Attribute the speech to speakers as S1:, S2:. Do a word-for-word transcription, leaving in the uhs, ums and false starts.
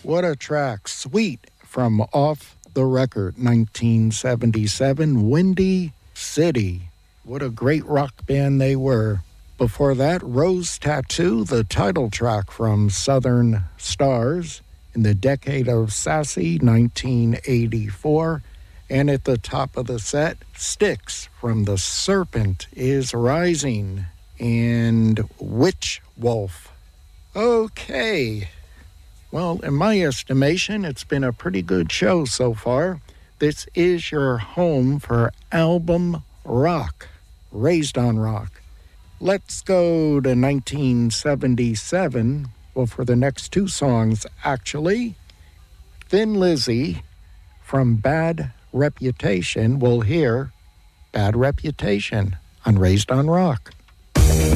S1: What a track. Sweet from Off the Record, nineteen seventy-seven, Windy City. What a great rock band they were. Before that, Rose Tattoo, the title track from Southern Stars in the Decade of Sassy, nineteen eighty-four. And at the top of the set, Styx from The Serpent is Rising and Witch Wolf. Okay. Well, in my estimation, it's been a pretty good show so far. This is your home for album rock, raised on rock. Let's go to nineteen seventy-seven. Well, for the next two songs, actually, Thin Lizzy from Bad Reputation. We'll hear Bad Reputation on Raised on Rock.